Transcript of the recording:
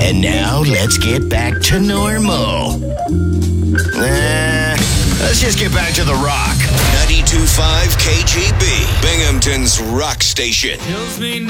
And now let's get back to normal. Let's just get back to the rock. 92.5 KGB, Binghamton's rock station.